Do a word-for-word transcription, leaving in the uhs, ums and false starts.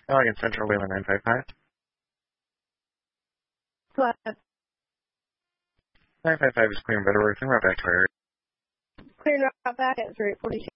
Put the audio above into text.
Allegan Central, Wayland nine five five. What? nine five five is clear and better working. Right back to our area. Clear out back at three forty-two.